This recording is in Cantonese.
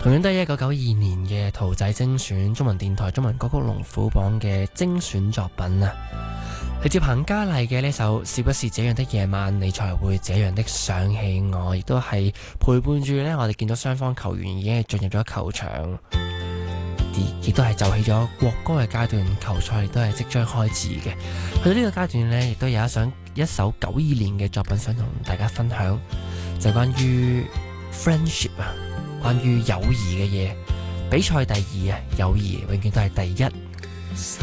同樣都係1992年嘅兔仔精選中文電台中文歌曲龍虎榜嘅精選作品啊！嚟自彭嘉麗嘅呢首《是不是這樣的夜晚你才會這樣的想起我》，亦都係陪伴住呢，我哋見到雙方球員已經係進入咗球場，亦都係就起咗國歌嘅階段，球賽亦都係即將開始嘅。去到呢個階段呢，亦都有一首92年嘅作品想同大家分享，就關於 friendship 啊，關於友誼嘅嘢。比賽第二啊，友誼永遠都係第一。